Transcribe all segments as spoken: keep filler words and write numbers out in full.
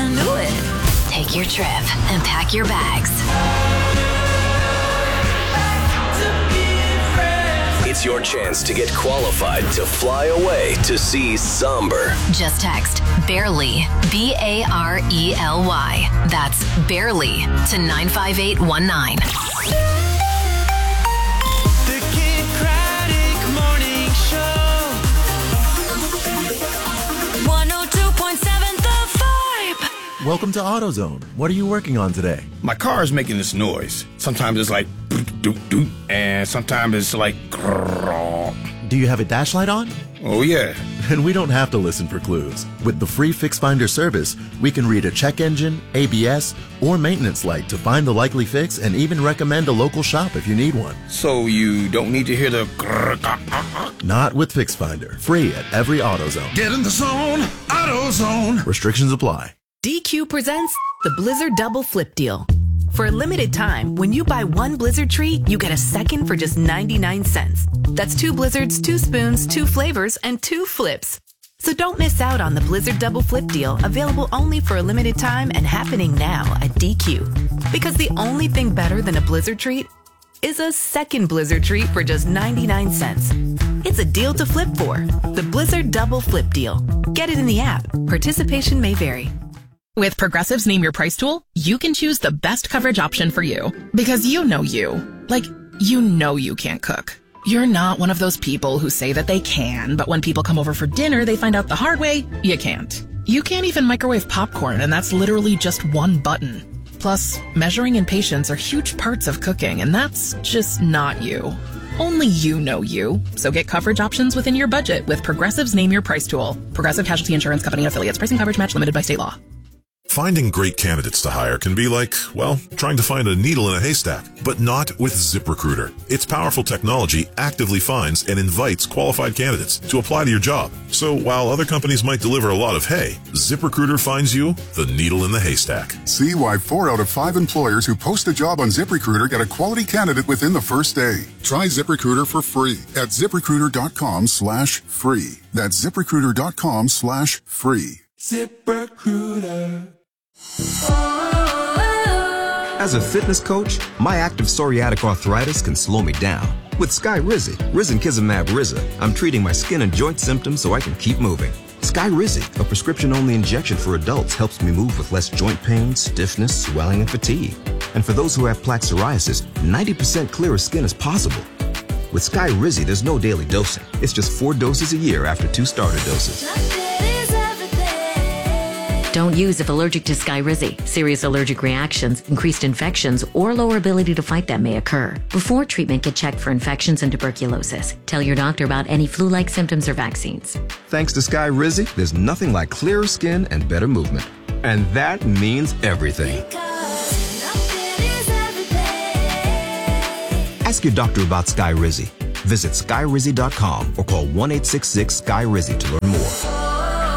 I knew it. Take your trip and pack your bags. It's your chance to get qualified to fly away to see Somber. Just text BARELY, B A R E L Y. That's BARELY to nine five eight one nine. The Kid Craddock Morning Show. one oh two point seven The Vibe. Welcome to AutoZone. What are you working on today? My car is making this noise. Sometimes it's like doop doop, and sometimes it's like grrr. Do you have a dash light on? Oh yeah. And we don't have to listen for clues. With the free Fix Finder service, we can read a check engine, A B S, or maintenance light to find the likely fix and even recommend a local shop if you need one. So you don't need to hear the grrr. Not with Fix Finder. Free at every AutoZone. Get in the zone, AutoZone. Restrictions apply. D Q presents the Blizzard Double Flip Deal. For a limited time, when you buy one Blizzard treat, you get a second for just ninety-nine cents. That's two Blizzards, two spoons, two flavors, and two flips. So don't miss out on the Blizzard Double Flip Deal, available only for a limited time and happening now at D Q. Because the only thing better than a Blizzard treat is a second Blizzard treat for just ninety-nine cents. It's a deal to flip for. The Blizzard Double Flip Deal. Get it in the app. Participation may vary. With Progressive's Name Your Price tool, you can choose the best coverage option for you. Because you know you. Like, you know you can't cook. You're not one of those people who say that they can, but when people come over for dinner, they find out the hard way, you can't. You can't even microwave popcorn, and that's literally just one button. Plus, measuring and patience are huge parts of cooking, and that's just not you. Only you know you. So get coverage options within your budget with Progressive's Name Your Price tool. Progressive Casualty Insurance Company and Affiliates. Pricing coverage match limited by state law. Finding great candidates to hire can be like, well, trying to find a needle in a haystack, but not with ZipRecruiter. Its powerful technology actively finds and invites qualified candidates to apply to your job. So while other companies might deliver a lot of hay, ZipRecruiter finds you the needle in the haystack. See why four out of five employers who post a job on ZipRecruiter get a quality candidate within the first day. Try ZipRecruiter for free at ZipRecruiter.com slash free. That's ZipRecruiter.com slash free. ZipRecruiter. As a fitness coach, my active psoriatic arthritis can slow me down. With Skyrizi, Risankizumab Riza, I'm treating my skin and joint symptoms so I can keep moving. Skyrizi, a prescription-only injection for adults, helps me move with less joint pain, stiffness, swelling, and fatigue. And for those who have plaque psoriasis, ninety percent clearer skin is possible. With Skyrizi, there's no daily dosing. It's just four doses a year after two starter doses. Don't use if allergic to Skyrizi. Serious allergic reactions, increased infections, or lower ability to fight them may occur. Before treatment, get checked for infections and tuberculosis. Tell your doctor about any flu-like symptoms or vaccines. Thanks to Skyrizi, there's nothing like clearer skin and better movement. And that means everything. Ask your doctor about Skyrizi. Visit Skyrizi dot com or call one eight six six Skyrizi to learn more.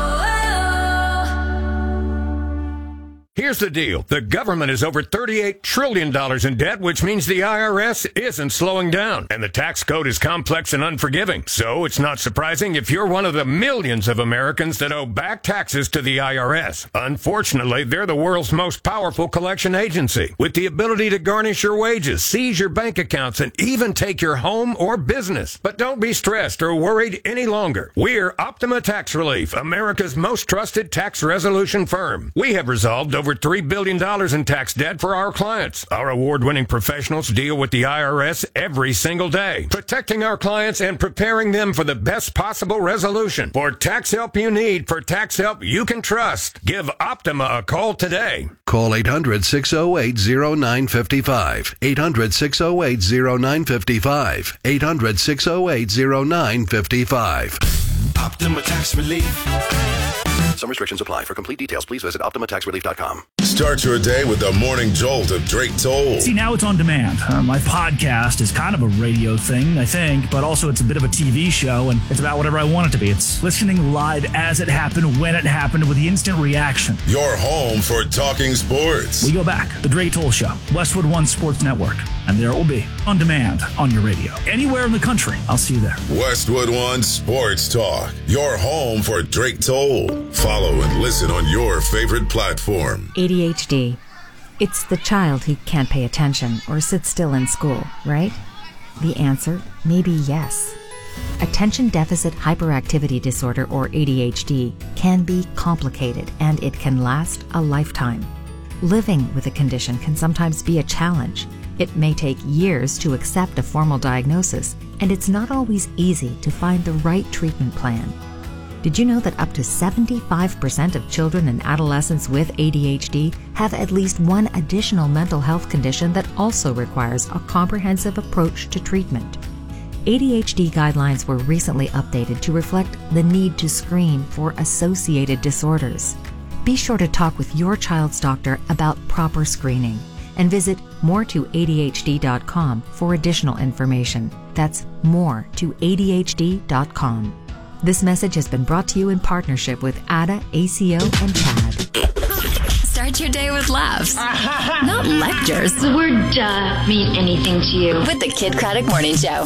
Here's the deal. The government is over thirty-eight trillion dollars in debt, which means the I R S isn't slowing down. And the tax code is complex and unforgiving. So it's not surprising if you're one of the millions of Americans that owe back taxes to the I R S. Unfortunately, they're the world's most powerful collection agency, with the ability to garnish your wages, seize your bank accounts, and even take your home or business. But don't be stressed or worried any longer. We're Optima Tax Relief, America's most trusted tax resolution firm. We have resolved over Over three billion dollars in tax debt for our clients. Our award-winning professionals deal with the I R S every single day, protecting our clients and preparing them for the best possible resolution. For tax help you need, for tax help you can trust, give Optima a call today. Call eight hundred, six oh eight, oh nine five five. eight hundred, six oh eight, oh nine five five. eight hundred, six oh eight, oh nine five five. Optima Tax Relief. Some restrictions apply. For complete details, please visit Optima Tax Relief dot com. Start your day with the morning jolt of Drake Toll. See, now it's on demand. Uh, my podcast is kind of a radio thing, I think, but also it's a bit of a T V show, and it's about whatever I want it to be. It's listening live as it happened, when it happened, with the instant reaction. Your home for talking sports. We go back. The Drake Toll Show, Westwood One Sports Network, and there it will be on demand on your radio. Anywhere in the country, I'll see you there. Westwood One Sports Talk, your home for Drake Toll. Follow and listen on your favorite platform. A D H D. It's the child who can't pay attention or sit still in school, right? The answer may be yes. Attention Deficit Hyperactivity Disorder, or A D H D, can be complicated and it can last a lifetime. Living with a condition can sometimes be a challenge. It may take years to accept a formal diagnosis, and it's not always easy to find the right treatment plan. Did you know that up to seventy-five percent of children and adolescents with A D H D have at least one additional mental health condition that also requires a comprehensive approach to treatment? A D H D guidelines were recently updated to reflect the need to screen for associated disorders. Be sure to talk with your child's doctor about proper screening and visit more to A D H D dot com for additional information. That's more to A D H D dot com. This message has been brought to you in partnership with A D A, A C O, and C A D. Start your day with laughs, not lectures. The word duh mean anything to you. With the Kid Craddock Morning Show.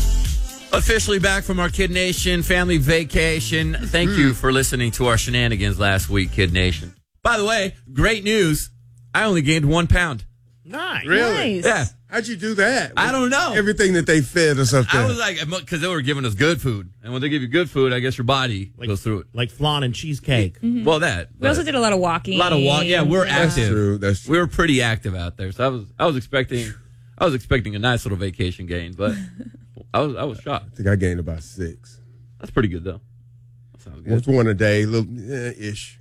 Officially back from our Kid Nation family vacation. Thank mm. you for listening to our shenanigans last week, Kid Nation. By the way, great news. I only gained one pound. Nice. Really? Nice. Yeah. How'd you do that? I don't know. Everything that they fed us up there. I was like, because they were giving us good food. And when they give you good food, I guess your body like, goes through it. Like flan and cheesecake. Mm-hmm. Well, that. We also did a lot of walking. A lot of walking. Yeah, we're yeah. active. That's true. That's true. We were pretty active out there. So I was I was expecting I was expecting a nice little vacation gain, but I was I was shocked. I think I gained about six. That's pretty good, though. That sounds good. It's one a day, little eh, ish.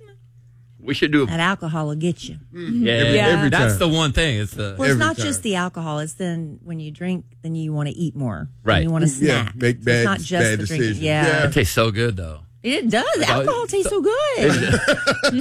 We should do a, that alcohol will get you. Mm-hmm. Yeah, every, yeah. Every that's the one thing. It's the well, it's not time. just the alcohol. It's then when you drink, then you want to eat more. Right. You want to snack. Yeah, make bad, so it's not just bad the decisions. drinking. Yeah. yeah. It tastes so good, though. It does. Like, alcohol tastes so good. And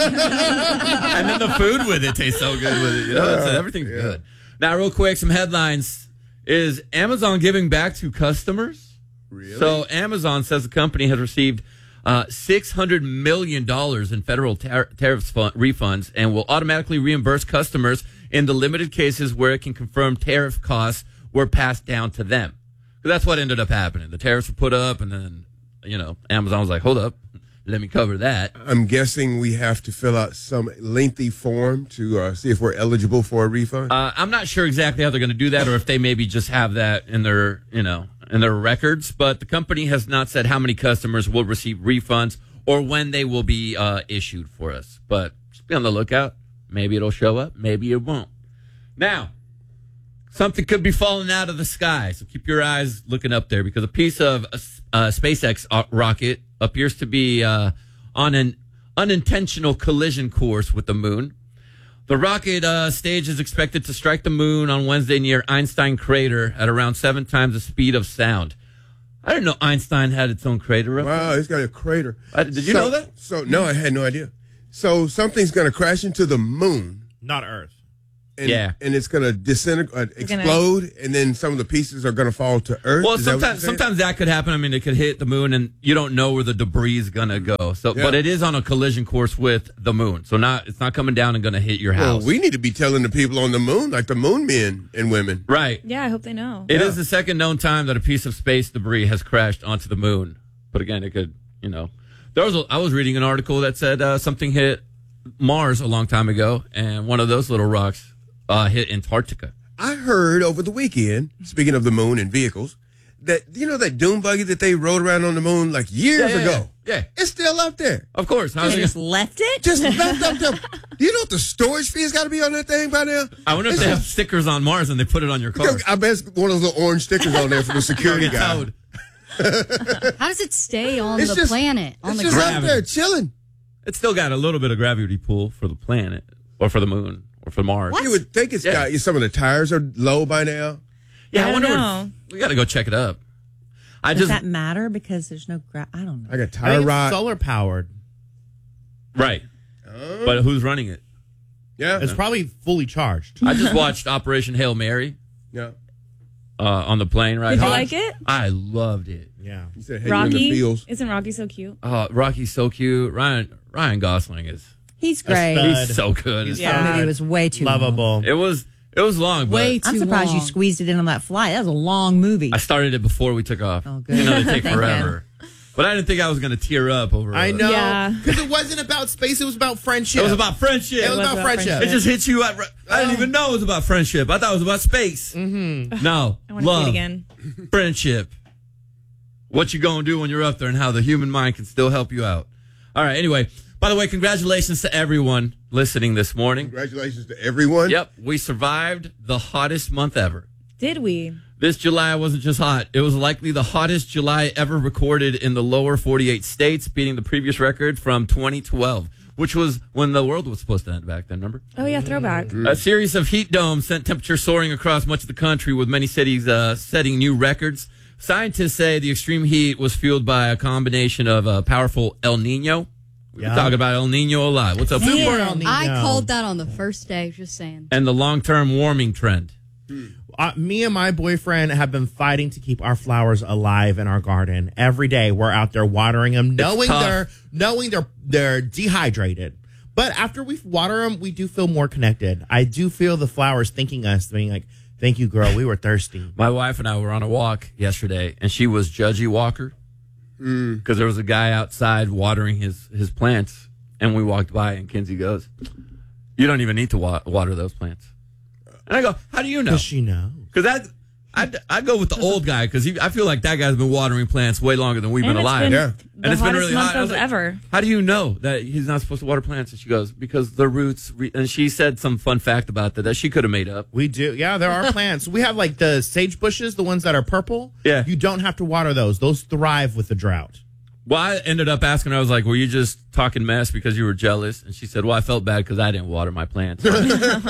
then the food with it tastes so good with it. You know, it's, everything's yeah. good. Now, real quick, some headlines. Is Amazon giving back to customers? Really? So Amazon says the company has received uh, six hundred million dollars in federal tar- tariff fund- refunds and will automatically reimburse customers in the limited cases where it can confirm tariff costs were passed down to them. Because that's what ended up happening. The tariffs were put up, and then, you know, Amazon was like, hold up, let me cover that. I'm guessing we have to fill out some lengthy form to uh, see if we're eligible for a refund. Uh, I'm not sure exactly how they're going to do that, or if they maybe just have that in their, you know, in their records. But the company has not said how many customers will receive refunds or when they will be uh, issued for us. But just be on the lookout. Maybe it'll show up. Maybe it won't. Now, something could be falling out of the sky, so keep your eyes looking up there, because a piece of a, a SpaceX rocket appears to be uh, on an unintentional collision course with the moon. The rocket uh, stage is expected to strike the moon on Wednesday near Einstein crater at around seven times the speed of sound. I didn't know Einstein had its own crater. Up wow, there. It's got a crater. Uh, did you so, know that? So no, I had no idea. So something's going to crash into the moon, not Earth. And, yeah, and it's going to disintegrate, uh, explode, gonna... and then some of the pieces are going to fall to Earth. Well, is sometimes that sometimes that could happen. I mean, it could hit the moon, and you don't know where the debris is going to go. So, yeah. But it is on a collision course with the moon, so not it's not coming down and going to hit your house. Well, we need to be telling the people on the moon, like the moon men and women, right? Yeah, I hope they know. It yeah. is the second known time that a piece of space debris has crashed onto the moon. But again, it could, you know, there was. A, I was reading an article that said uh, something hit Mars a long time ago, and one of those little rocks Uh, hit Antarctica. I heard over the weekend, speaking of the moon and vehicles, that, you know, that dune buggy that they rode around on the moon like years yeah, yeah, ago? Yeah. It's still up there. Of course. They just left it? Just left up there. Do you know what the storage fee's got to be on that thing by now? I wonder if it's they just, have stickers on Mars and they put it on your car. I bet it's one of those little orange stickers on there for the security guy. How does it stay on it's the just, planet? On it's the just ground? up there chilling. It's still got a little bit of gravity pull for the planet or for the moon. Or for Mars. What? You would think it's yeah. got some of the tires are low by now. Yeah, I, I wonder. know. If, we got to go check it up. I Does just, that matter because there's no gra- I don't know. I got tire I think rod. Solar powered. Right. Oh. But who's running it? Yeah. It's probably fully charged. I just watched Operation Hail Mary. Yeah. Uh, on the plane right Did you home. like it? I loved it. Yeah. You said, hey, Rocky. you in the Isn't Rocky so cute? Oh, Rocky's so cute. Ryan Ryan Gosling is He's great. he's so good. He's That movie was way too lovable. long. It was it was long, but Way too I'm surprised long. You squeezed it in on that flight. That was a long movie. I started it before we took off. Oh, good. You know, they take Thank forever. But I didn't think I was going to tear up over. I uh, know. Yeah. Because it wasn't about space. It was about friendship. It was about friendship. It was, about, friendship. It just hit you at. I didn't even know it was about friendship. I thought it was about space. Mm-hmm. No, I want to see love, it again. friendship. What you gonna do when you're up there, and how the human mind can still help you out. All right. Anyway, by the way, congratulations to everyone listening this morning. Congratulations to everyone. Yep, we survived the hottest month ever. Did we? This July wasn't just hot. It was likely the hottest July ever recorded in the lower forty-eight states, beating the previous record from twenty twelve, which was when the world was supposed to end back then, remember? Oh, yeah, throwback. A series of heat domes sent temperatures soaring across much of the country, with many cities uh, setting new records. Scientists say the extreme heat was fueled by a combination of a powerful El Nino. We Yeah. talk about El Nino a lot. What's up, Super Super El Nino. I called that on the first day, just saying. And the long-term warming trend. Uh, me and my boyfriend have been fighting to keep our flowers alive in our garden. Every day we're out there watering them, knowing tough. they're knowing they're they're dehydrated. But after we water them, we do feel more connected. I do feel the flowers thanking us, being like, "Thank you, girl. We were thirsty." My wife and I were on a walk yesterday, and she was Judgy Walker because there was a guy outside watering his, his plants, and we walked by, and Kinsey goes, "You don't even need to wa- water those plants." And I go, "How do you know?" Does she know? Because that I, I go with the old guy because I feel like that guy's been watering plants way longer than we've And been it's alive. been yeah, the and it's been hottest really month hot. I was of like, ever. How do you know that he's not supposed to water plants? And she goes, because the roots. Re-, and she said some fun fact about that that she could have made up. We do. Yeah, there are plants. We have like the sage bushes, the ones that are purple. Yeah. You don't have to water those. Those thrive with the drought. Well, I ended up asking her, I was like, were you just talking mess because you were jealous? And she said, well, I felt bad because I didn't water my plants. so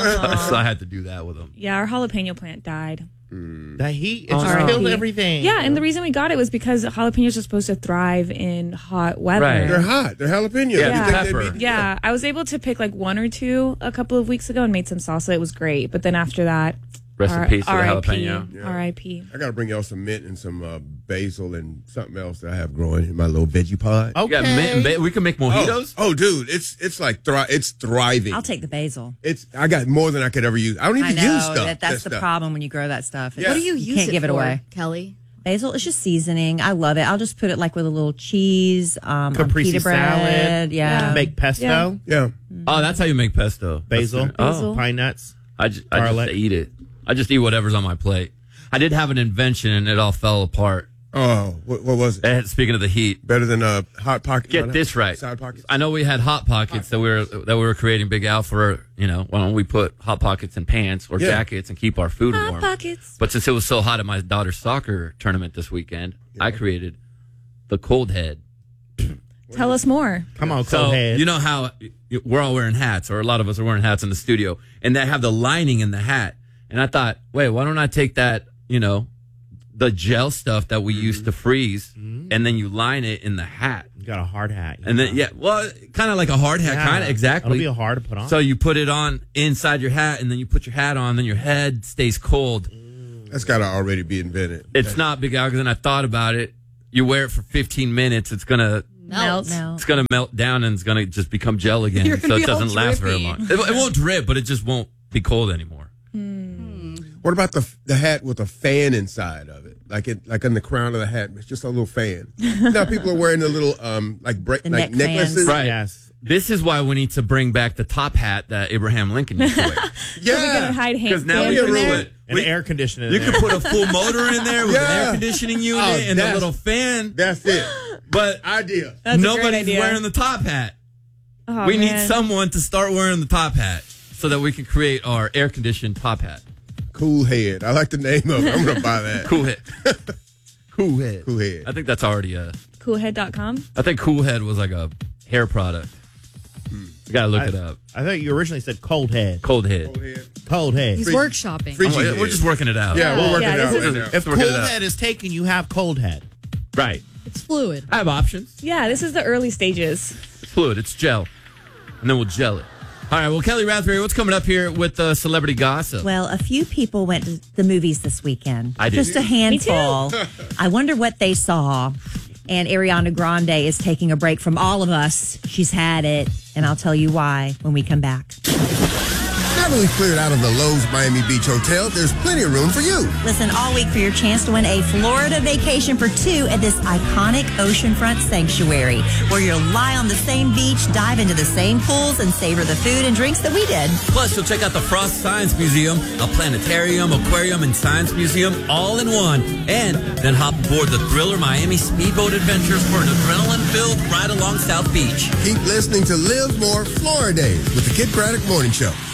I had to do that with them. Yeah, our jalapeno plant died. That heat, it Oh, just no. killed everything. Yeah, and the reason we got it was because jalapenos are supposed to thrive in hot weather. Right. They're hot. They're jalapenos. Yeah, You think pepper. they'd be- Yeah, I was able to pick like one or two a couple of weeks ago and made some salsa. It was great. But then after that, Rest in R- peace to the R I P jalapeno. Yeah. R I P I got to bring y'all some mint and some uh, basil and something else that I have growing in my little veggie pod. Okay. Yeah, mint and ba- we can make mojitos. Oh, oh, dude, it's it's like thri- it's thriving. I'll take the basil. It's I got more than I could ever use. I don't even I know use stuff. that that's that the stuff. problem when you grow that stuff. Yeah. What do you You use can't it give it for, away. Kelly? Basil, it's just seasoning. I love it. I'll just put it like with a little cheese, um, on Caprese pita bread. salad. Yeah. Make pesto. Yeah. Oh, that's how you make pesto. Basil. That's- oh. Basil. Pine nuts. I just, I Garlic. just eat it. I just eat whatever's on my plate. I did have an invention and it all fell apart. Oh, what, what was it? Eh, Speaking of the heat, Better than uh, hot pocket. get not- this right. Side pockets. I know we had hot pockets that we were that we were creating Big Al for. You know, why don't we put hot pockets in pants or Yeah. jackets and keep our food Hot warm? pockets. But since it was so hot at my daughter's soccer tournament this weekend, I created the cold head. Tell us more. Come on, So cold head. you know how we're all wearing hats, or a lot of us are wearing hats in the studio, and they have the lining in the hat. And I thought, wait, why don't I take that, you know, the gel stuff that we used to freeze, and then you line it in the hat. You got a hard hat. And then, yeah, well, kind of like a hard hat, Yeah. kind of, exactly. It'll be hard to put on. So you put it on inside your hat, and then you put your hat on, then your head stays cold. That's got to already be invented. It's not Big Al, because then I thought about it. You wear it for fifteen minutes, it's gonna Melt. it's gonna melt down, and it's gonna just become gel again. You're So gonna it be all doesn't last very drippy. long. It, it won't drip, but it just won't be cold anymore. What about the the hat with a fan inside of it, like it like on the crown of the hat? It's just a little fan. Now people are wearing the little um like break The like neck necklaces. fans. Right. Yes. This is why we need to bring back the top hat that Abraham Lincoln used to wear. Are we gonna Yeah. hide Because hand now we fans can in rule there? it. And We- air conditioning. You in could there. put a full motor in there with an Yeah. air conditioning unit Oh, and a that's- little fan, That's it. but Idea. That's a great nobody's idea. wearing the top hat. Oh, we need man. someone to start wearing the top hat so that we can create our air conditioned top hat. Cool head. I like the name of it. I'm gonna buy that. Cool head. Cool head. Cool head. I think that's already a. Coolhead dot com. I think Cool Head was like a hair product. You gotta look I, it up. I thought you originally said cold head. Cold head. Cool head. Cold head. He's Free- workshopping. free- Oh, we're just working it out. Yeah, we're working Yeah, it out this right is- now. If Let's work cold it out. head is taken, you have cold head. Right. It's fluid. I have options. Yeah, this is the early stages. It's fluid. It's gel, and then we'll gel it. All right, well, Kelly Rathbury, what's coming up here with uh, celebrity gossip? Well, a few people went to the movies this weekend. I did. Just a handful. I wonder what they saw. And Ariana Grande is taking a break from all of us. She's had it, and I'll tell you why when we come back. Now that we've cleared out of the Lowe's Miami Beach Hotel, there's plenty of room for you. Listen all week for your chance to win a Florida vacation for two at this iconic oceanfront sanctuary, where you'll lie on the same beach, dive into the same pools, and savor the food and drinks that we did. Plus, you'll check out the Frost Science Museum, a planetarium, aquarium, and science museum all in one. And then hop aboard the Thriller Miami Speedboat Adventures for an adrenaline-filled ride along South Beach. Keep listening to Live More Florida Days with the Kid Craddock Morning Show.